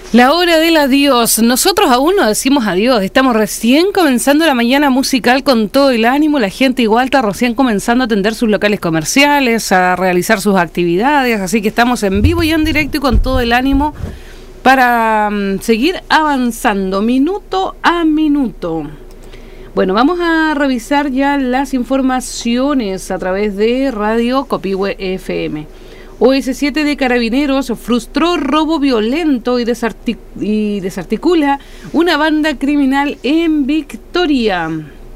La hora del adiós. Nosotros aún no decimos adiós. Estamos recién comenzando la mañana musical con todo el ánimo. La gente igual está recién comenzando a atender sus locales comerciales, a realizar sus actividades. Así que estamos en vivo y en directo y con todo el ánimo para seguir avanzando minuto a minuto. Bueno, vamos a revisar ya las informaciones a través de Radio Copihue FM. OS7 de Carabineros frustró robo violento y desarticula una banda criminal en Victoria.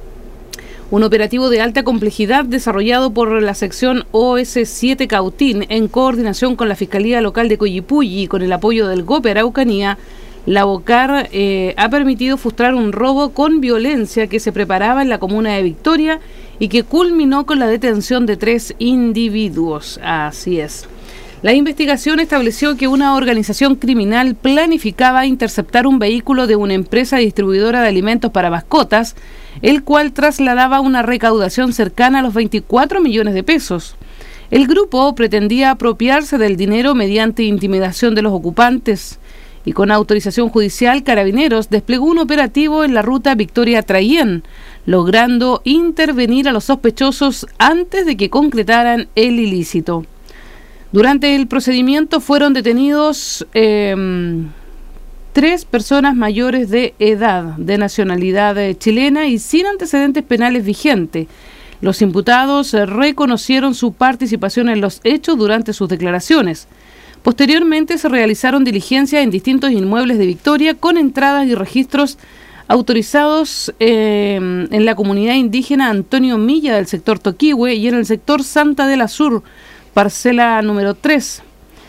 Un operativo de alta complejidad desarrollado por la sección OS7 Cautín en coordinación con la Fiscalía Local de Coyipulli y con el apoyo del GOPE Araucanía, la BOCAR ha permitido frustrar un robo con violencia que se preparaba en la comuna de Victoria y que culminó con la detención de 3 individuos. Así es. La investigación estableció que una organización criminal planificaba interceptar un vehículo de una empresa distribuidora de alimentos para mascotas, el cual trasladaba una recaudación cercana a los 24 millones de pesos. El grupo pretendía apropiarse del dinero mediante intimidación de los ocupantes y con autorización judicial, Carabineros desplegó un operativo en la ruta Victoria-Traillén, logrando intervenir a los sospechosos antes de que concretaran el ilícito. Durante el procedimiento fueron detenidos 3 personas mayores de edad, de nacionalidad chilena y sin antecedentes penales vigentes. Los imputados reconocieron su participación en los hechos durante sus declaraciones. Posteriormente se realizaron diligencias en distintos inmuebles de Victoria con entradas y registros autorizados en la comunidad indígena Antonio Milla del sector Toquihue y en el sector Santa de la Sur, parcela número 3.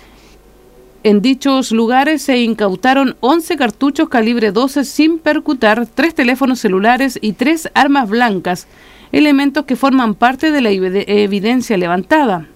En dichos lugares se incautaron 11 cartuchos calibre 12 sin percutar, 3 teléfonos celulares y 3 armas blancas, elementos que forman parte de la evidencia levantada.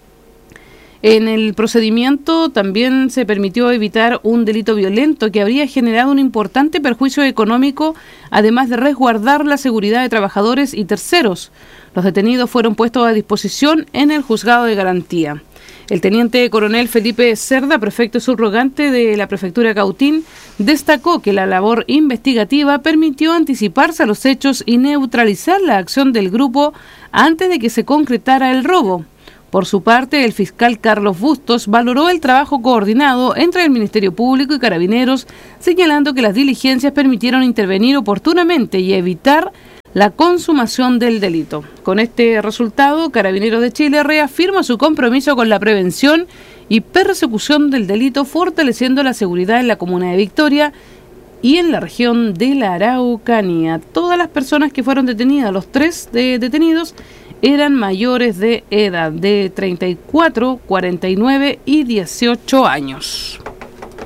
En el procedimiento también se permitió evitar un delito violento que habría generado un importante perjuicio económico, además de resguardar la seguridad de trabajadores y terceros. Los detenidos fueron puestos a disposición en el juzgado de garantía. El teniente coronel Felipe Cerda, prefecto subrogante de la prefectura Cautín, destacó que la labor investigativa permitió anticiparse a los hechos y neutralizar la acción del grupo antes de que se concretara el robo. Por su parte, el fiscal Carlos Bustos valoró el trabajo coordinado entre el Ministerio Público y Carabineros, señalando que las diligencias permitieron intervenir oportunamente y evitar la consumación del delito. Con este resultado, Carabineros de Chile reafirma su compromiso con la prevención y persecución del delito, fortaleciendo la seguridad en la comuna de Victoria y en la región de la Araucanía. Todas las personas que fueron detenidas, los 3 detenidos, eran mayores de edad, de 34, 49 y 18 años.